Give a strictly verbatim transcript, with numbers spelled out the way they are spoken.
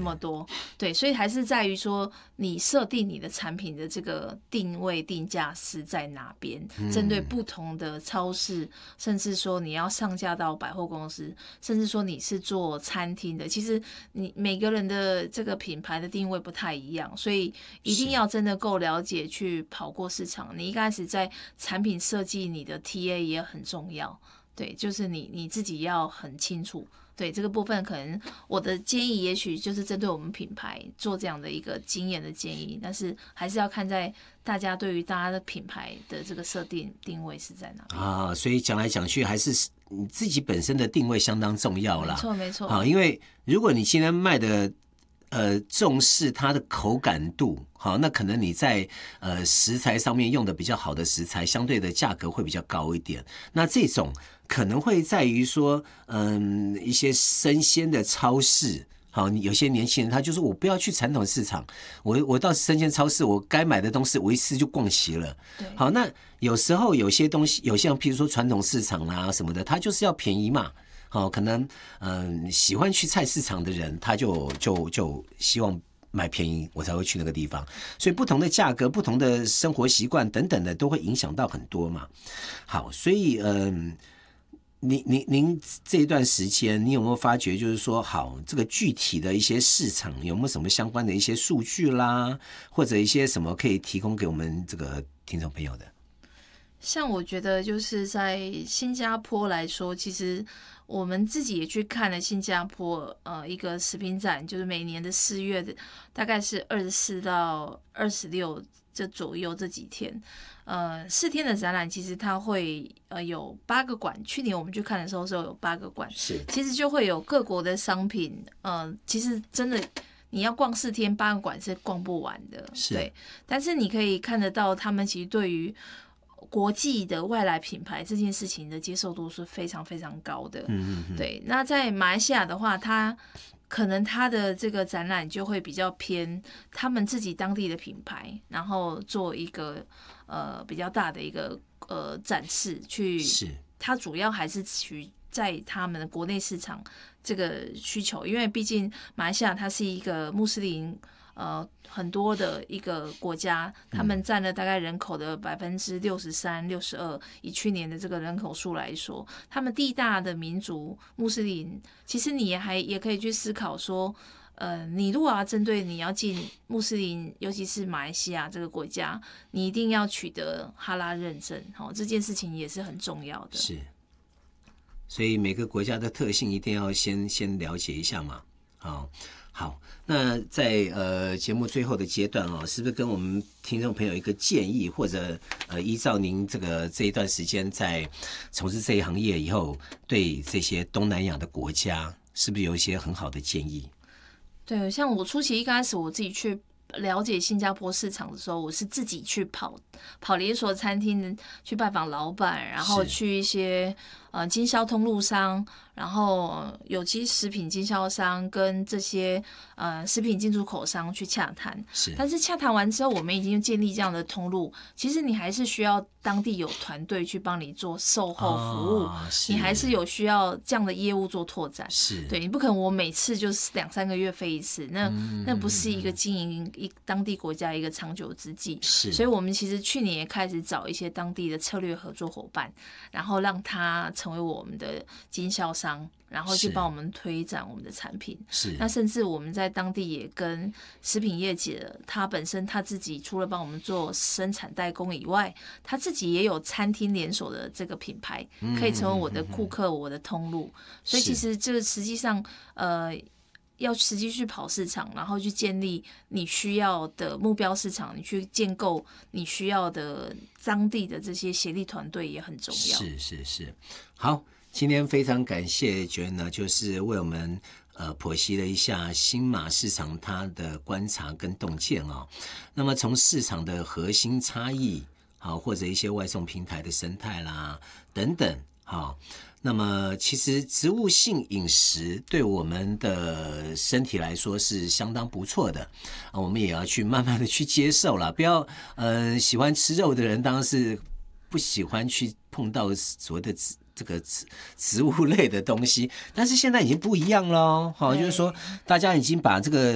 么多，对，所以还是在于说你设定你的产品的这个定位定价是在哪边，针对不同的超市，甚至说你要上架到百货公司，甚至说你是做餐厅的，其实你每个人的这个品牌的定位不太一样，所以一定要真的够了解去跑过市场。你一开始在产品设计你的 T A 也很重要，对，就是你你自己要很清楚。对这个部分，可能我的建议也许就是针对我们品牌做这样的一个经验的建议，但是还是要看在大家对于大家的品牌的这个设定定位是在哪里啊。所以讲来讲去，还是你自己本身的定位相当重要啦。 没错没错。 好，因为如果你今天卖的呃重视它的口感度，好，那可能你在呃食材上面用的比较好的食材，相对的价格会比较高一点。那这种可能会在于说，嗯，一些生鲜的超市，好，有些年轻人他就是我不要去传统市场，我我到生鲜超市，我该买的东西我一次就逛齐了。好，那有时候有些东西，有些譬如说传统市场啊什么的，它就是要便宜嘛。好，可能嗯喜欢去菜市场的人，他就就就希望买便宜，我才会去那个地方。所以不同的价格、不同的生活习惯等等的，都会影响到很多嘛。好，所以嗯。您您您这一段时间，你有没有发觉，就是说，好，这个具体的一些市场有没有什么相关的一些数据啦，或者一些什么可以提供给我们这个听众朋友的？ 像我觉得就是在新加坡来说，其实我们自己也去看了新加坡呃一个食品展，就是每年的四月的，大概是二十四到二十六这左右这几天。呃，四天的展览其实它会呃有八个馆，去年我们去看的时候是有八个馆， 是， 其实就会有各国的商品，呃，其实真的你要逛四天八个馆是逛不完的，对，但是你可以看得到他们其实对于国际的外来品牌这件事情的接受度是非常非常高的， 嗯嗯， 对。那在马来西亚的话，它可能它的这个展览就会比较偏他们自己当地的品牌，然后做一个呃比较大的一个呃展示，去是它主要还是取在他们的国内市场这个需求，因为毕竟马来西亚它是一个穆斯林呃很多的一个国家，他们占了大概人口的百分之六十三、六十二。以去年的这个人口数来说，他们地大的民族穆斯林，其实你也还也可以去思考说，呃，你如果要针对你要进穆斯林，尤其是马来西亚这个国家，你一定要取得哈拉认证，好、哦，这件事情也是很重要的。 是，所以每个国家的特性一定要先先了解一下嘛，好。好，那在呃节目最后的阶段哦，是不是跟我们听众朋友一个建议，或者呃依照您这个这一段时间在从事这一行业以后，对这些东南亚的国家，是不是有一些很好的建议？ 对，像我初期一开始我自己去了解新加坡市场的时候，我是自己去跑跑连锁餐厅，去拜访老板，然后去一些呃经销通路商，然后有机食品经销商跟这些呃食品进出口商去洽谈。 是， 但是洽谈完之后，我们已经建立这样的通路，其实你还是需要当地有团队去帮你做售后服务，哦、你还是有需要这样的业务做拓展。 是， 对，你不可能我每次就是两三个月飞一次，那、嗯、那不是一个经营一当地国家一个长久之计。 是， 所以我们其实去年也开始找一些当地的策略合作伙伴，然后让他成为我们的经销商，然后去帮我们推展我们的产品。 是， 那甚至我们在当地也跟食品业界，他本身他自己除了帮我们做生产代工以外，他自己也有餐厅连锁的这个品牌，可以成为我的顾客、我的通路。所以其实这实际上呃。要实际去跑市场，然后去建立你需要的目标市场，你去建构你需要的当地的这些协力团队也很重要。 是是是，好，今天非常感谢 Joanna， 就是为我们呃剖析了一下新马市场它的观察跟洞见哦。那么从市场的核心差异，好，或者一些外送平台的生态啦等等，好。那么其实植物性饮食对我们的身体来说是相当不错的，我们也要去慢慢的去接受啦，不要呃喜欢吃肉的人当然是不喜欢去碰到所谓的这个植物类的东西，但是现在已经不一样了，好，就是说大家已经把这个